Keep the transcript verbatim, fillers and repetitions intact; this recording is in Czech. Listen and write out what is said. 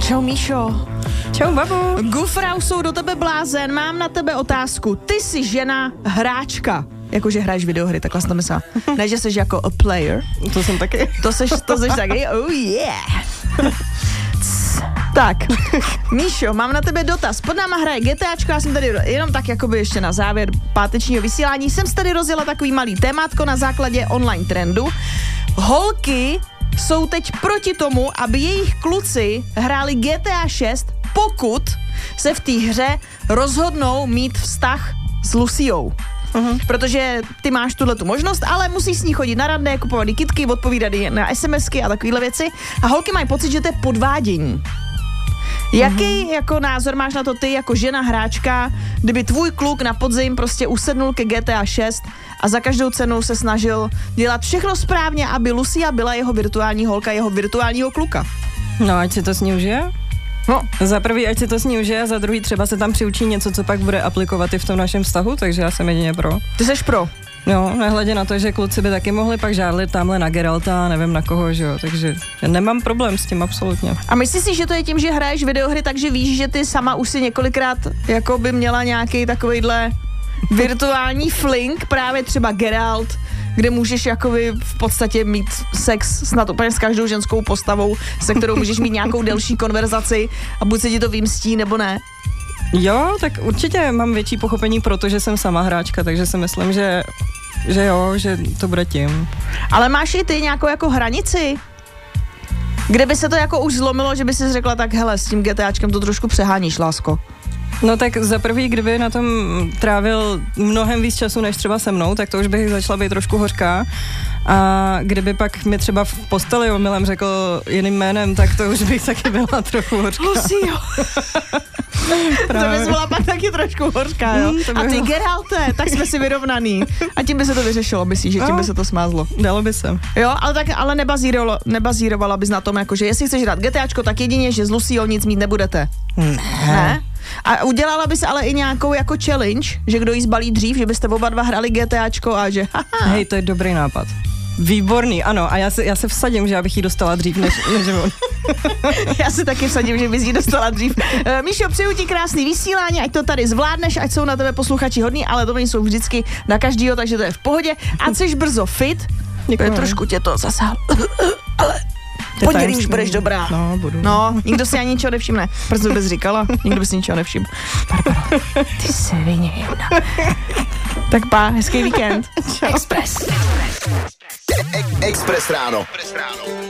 Čau, Míšo. Čau, babu. Gufrausou do tebe blázen, mám na tebe otázku. Ty jsi žena hráčka. Jakože hraješ videohry, takhle jsem to myslela. Ne, že jsi jako a player. To jsem taky. To jsi, to jsi taky, oh yeah. Tak, Míšo, mám na tebe dotaz. Pod náma hraje GTAčko, já jsem tady jenom tak jakoby ještě na závěr pátečního vysílání. Jsem si tady rozjela takový malý témátko na základě online trendu. Holky jsou teď proti tomu, aby jejich kluci hráli G T A šest, pokud se v té hře rozhodnou mít vztah s Luciou. Uh-huh. Protože ty máš tuhletu možnost, ale musíš s ní chodit na rande, kupovat jí kitky, odpovídat jí na SMSky a takovéhle věci. A holky mají pocit, že to je podvádění. Jaký uh-huh. jako názor máš na to ty jako žena hráčka, kdyby tvůj kluk na podzim prostě usednul ke G T A šest a za každou cenu se snažil dělat všechno správně, aby Lucia byla jeho virtuální holka, jeho virtuálního kluka? No, ať si to s ní užije. No. Za prvý, ať si to s ní užije, a za druhý třeba se tam přiučí něco, co pak bude aplikovat i v tom našem vztahu, takže já jsem jedině pro. Ty seš pro? No, nehledě na to, že kluci by taky mohli pak žádlit tamhle na Geralta, nevím na koho, že jo, takže nemám problém s tím absolutně. A myslíš si, že to je tím, že hraješ videohry, takže víš, že ty sama už si několikrát jako by měla nějaký takovejhle virtuální fling, právě třeba Geralt, kde můžeš jakoby v podstatě mít sex snad úplně s každou ženskou postavou, se kterou můžeš mít nějakou delší konverzaci a buď se ti to vymstí, nebo ne? Jo, tak určitě mám větší pochopení, protože jsem sama hráčka, takže si myslím, že, že jo, že to bude tím. Ale máš i ty nějakou jako hranici? Kde by se to jako už zlomilo, že by si řekla, tak hele, s tím GTAčkem to trošku přeháníš, lásko? No tak za prvý, kdyby na tom trávil mnohem víc času než třeba se mnou, tak to už bych začala být trošku hořká. A kdyby pak mi třeba v posteli omylem řekl jiným jménem, tak to už bych taky byla trochu hořká. Lucio. To bys byla pak taky trošku hořká, jo? Hmm, a ty Geralte, tak jsme si vyrovnaný. A tím by se to vyřešilo, myslíš, že tím no, by se to smázlo? Dalo by se. Jo, ale tak ale nebazírovalo, nebazírovala bys na tom, jako, že jestli chceš hrát GTAčko, tak jedině, že s Luciou nic mít nebudete. Ne. ne? A udělala bys ale i nějakou jako challenge, že kdo jí zbalí dřív, že byste oba dva hrali GTAčko a že haha. Hej, to je dobrý nápad. Výborný, ano, a já se, já se vsadím, že já bych jí dostala dřív, než, než on. Já se taky vsadím, že bys jí dostala dřív. Uh, Míšo, přeju ti krásný vysílání, ať to tady zvládneš, ať jsou na tebe posluchači hodný, ale to nejsou vždycky na každýho, takže to je v pohodě. A jsi brzo fit, Děkuji. Trošku tě to zasáhlo, ale pondělí už budeš dobrá. No, budu. No, nikdo si ani ničeho nevšimne. Proč to bys říkala? Nikdo by si ničeho nevšiml. Barbaro, ty svině jedna. Tak pá, hezký víkend. Express. Express ráno.